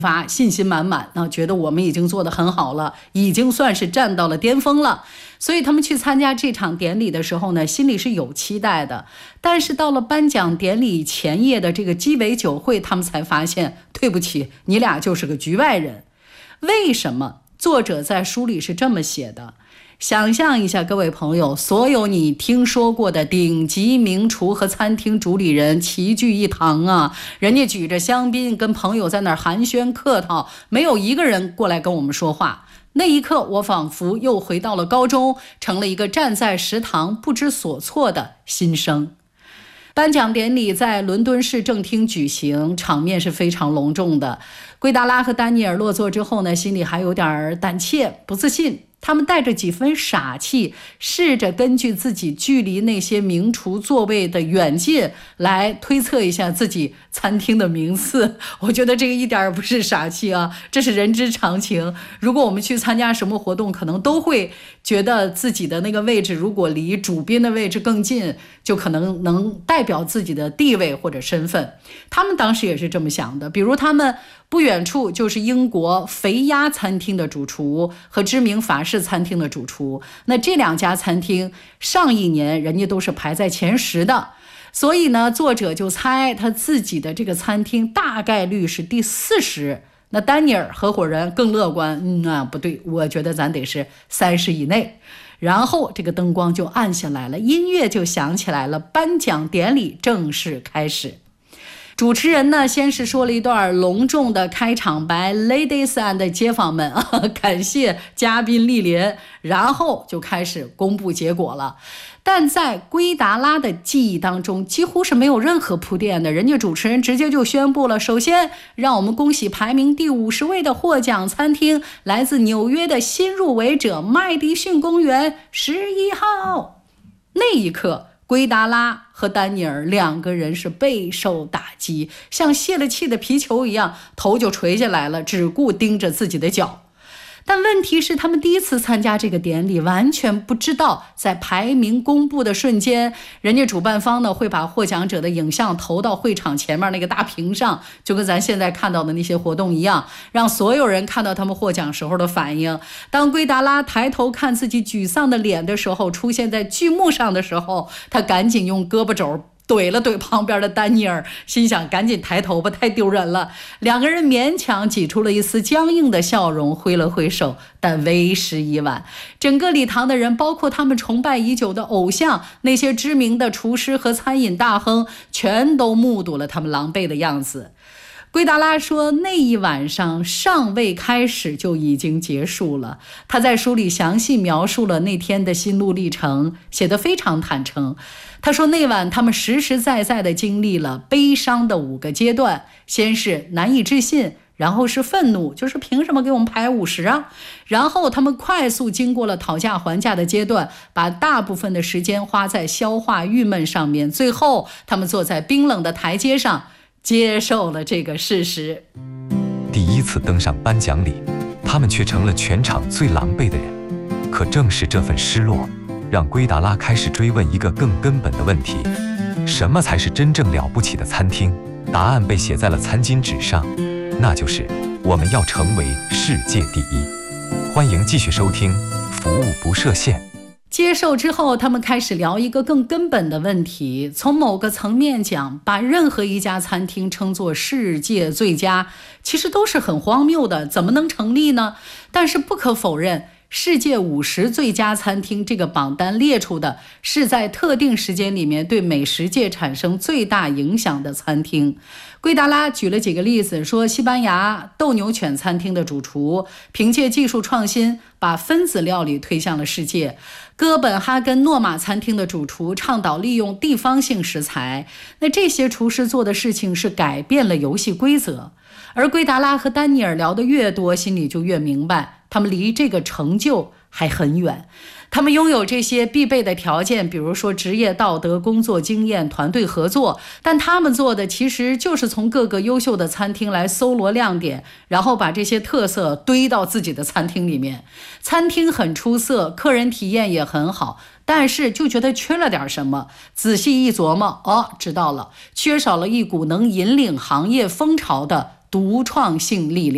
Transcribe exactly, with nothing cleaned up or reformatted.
发，信心满满，那觉得我们已经做得很好了，已经算是站到了巅峰了。所以他们去参加这场典礼的时候呢，心里是有期待的。但是到了颁奖典礼前夜的这个鸡尾酒会，他们才发现，对不起，你俩就是个局外人。为什么？作者在书里是这么写的。想象一下，各位朋友，所有你听说过的顶级名厨和餐厅主理人齐聚一堂啊，人家举着香槟跟朋友在那儿寒暄客套，没有一个人过来跟我们说话。那一刻，我仿佛又回到了高中，成了一个站在食堂不知所措的新生。颁奖典礼在伦敦市政厅举行，场面是非常隆重的。圭达拉和丹尼尔落座之后呢，心里还有点胆怯、不自信。他们带着几分傻气，试着根据自己距离那些名厨座位的远近来推测一下自己餐厅的名次。我觉得这个一点也不是傻气啊，这是人之常情。如果我们去参加什么活动，可能都会觉得自己的那个位置如果离主宾的位置更近，就可能能代表自己的地位或者身份。他们当时也是这么想的，比如他们不远处就是英国肥鸭餐厅的主厨和知名法式餐厅的主厨，那这两家餐厅上一年人家都是排在前十的，所以呢，作者就猜他自己的这个餐厅大概率是第四十。那丹尼尔合伙人更乐观，嗯啊，不对，我觉得咱得是三十以内。然后这个灯光就暗下来了，音乐就响起来了，颁奖典礼正式开始。主持人呢，先是说了一段隆重的开场白 ，Ladies and 街坊们啊，感谢嘉宾莅临，然后就开始公布结果了。但在圭达拉的记忆当中，几乎是没有任何铺垫的，人家主持人直接就宣布了，首先让我们恭喜排名第五十位的获奖餐厅，来自纽约的新入围者麦迪逊公园十一号。那一刻，圭达拉和丹尼尔两个人是备受打击，像泄了气的皮球一样，头就垂下来了，只顾盯着自己的脚。但问题是，他们第一次参加这个典礼，完全不知道在排名公布的瞬间，人家主办方呢会把获奖者的影像投到会场前面那个大屏上，就跟咱现在看到的那些活动一样，让所有人看到他们获奖时候的反应。当圭达拉抬头看自己沮丧的脸的时候，出现在剧目上的时候，他赶紧用胳膊肘怼了怼旁边的丹尼尔，心想赶紧抬头吧，太丢人了。两个人勉强挤出了一丝僵硬的笑容，挥了挥手，但为时已晚。整个礼堂的人，包括他们崇拜已久的偶像，那些知名的厨师和餐饮大亨，全都目睹了他们狼狈的样子。圭达拉说，那一晚上尚未开始就已经结束了。他在书里详细描述了那天的心路历程，写得非常坦诚。他说，那晚他们实实在在地经历了悲伤的五个阶段，先是难以置信，然后是愤怒，就是凭什么给我们排五十啊？然后他们快速经过了讨价还价的阶段，把大部分的时间花在消化郁闷上面，最后他们坐在冰冷的台阶上，接受了这个事实。 第一次登上颁奖礼，他们却成了全场最狼狈的人。可正是这份失落，让圭达拉开始追问一个更根本的问题：什么才是真正了不起的餐厅？答案被写在了餐巾纸上，那就是我们要成为世界第一。欢迎继续收听服务不设限。 接受之后，他们开始聊一个更根本的问题。从某个层面讲，把任何一家餐厅称作世界最佳，其实都是很荒谬的，怎么能成立呢？但是不可否认，世界五十最佳餐厅这个榜单列出的是在特定时间里面对美食界产生最大影响的餐厅。圭达拉举了几个例子，说西班牙斗牛犬餐厅的主厨凭借技术创新把分子料理推向了世界，哥本哈根诺玛餐厅的主厨倡导利用地方性食材，那这些厨师做的事情是改变了游戏规则。而圭达拉和丹尼尔聊得越多，心里就越明白，他们离这个成就还很远。他们拥有这些必备的条件，比如说职业道德、工作经验、团队合作，但他们做的其实就是从各个优秀的餐厅来搜罗亮点，然后把这些特色堆到自己的餐厅里面。餐厅很出色，客人体验也很好，但是就觉得缺了点什么。仔细一琢磨，哦，知道了，缺少了一股能引领行业风潮的独创性力量。